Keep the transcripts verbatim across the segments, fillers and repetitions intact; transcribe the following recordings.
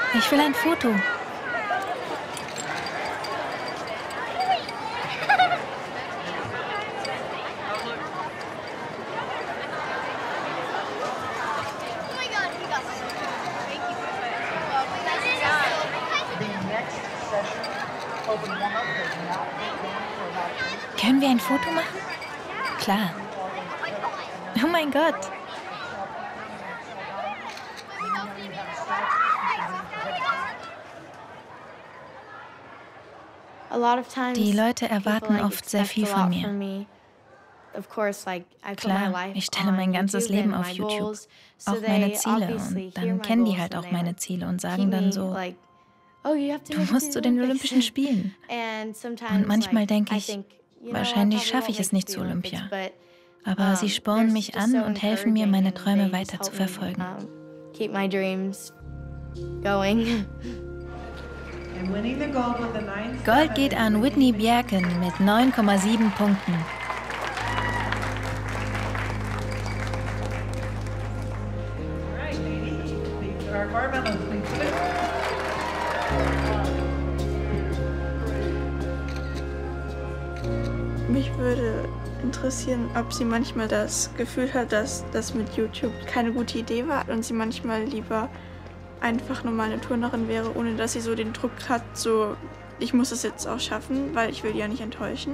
Ich will ein Foto. Können wir ein Foto machen? Klar. Oh mein Gott. Die Leute erwarten oft sehr viel von mir. Klar, ich stelle mein ganzes Leben auf YouTube, auch meine Ziele, und dann kennen die halt auch meine Ziele und sagen dann so, du musst zu den Olympischen Spielen. Und manchmal denke ich, wahrscheinlich schaffe ich es nicht zu Olympia. Aber sie spornen mich an und helfen mir, meine Träume weiter zu verfolgen. Gold geht an Whitney Bjerken mit neun Komma sieben Punkten. Mich würde interessieren, ob sie manchmal das Gefühl hat, dass das mit YouTube keine gute Idee war und sie manchmal lieber einfach normal eine Turnerin wäre, ohne dass sie so den Druck hat, so, ich muss es jetzt auch schaffen, weil ich will die ja nicht enttäuschen.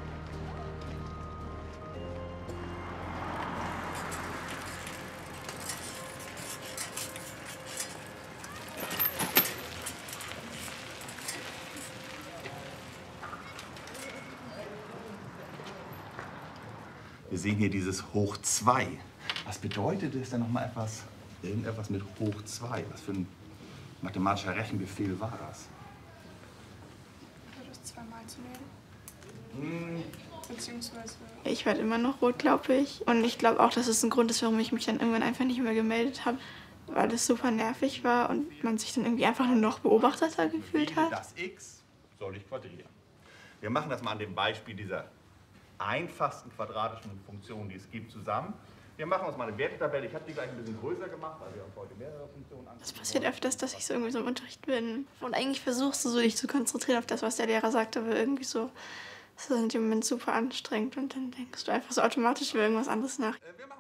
Wir sehen hier dieses Hoch zwei. Was bedeutet es denn nochmal etwas, irgendetwas mit Hoch zwei? Was für ein mathematischer Rechenbefehl war das? Das zweimal zu nehmen. Hm. Beziehungsweise... Ich werde immer noch rot, glaube ich. Und ich glaube auch, dass es ein Grund ist, warum ich mich dann irgendwann einfach nicht mehr gemeldet habe. Weil es super nervig war und man sich dann irgendwie einfach nur noch beobachteter gefühlt hat. Das x soll ich quadrieren. Wir machen das mal an dem Beispiel dieser einfachsten quadratischen Funktionen, die es gibt, zusammen. Wir machen uns mal eine Wertetabelle. Ich habe die gleich ein bisschen größer gemacht, weil wir uns heute mehrere Funktionen anschauen. Es passiert öfters, dass ich so irgendwie so im Unterricht bin. Und eigentlich versuchst du so, dich zu konzentrieren auf das, was der Lehrer sagt, aber irgendwie so, das ist in dem Moment super anstrengend und dann denkst du einfach so automatisch über irgendwas anderes nach. Wir machen